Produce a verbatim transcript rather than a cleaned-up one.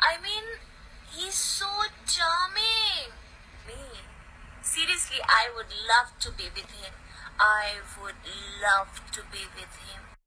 I mean, he's so charming. Me. Seriously, I would love to be with him. I would love to be with him.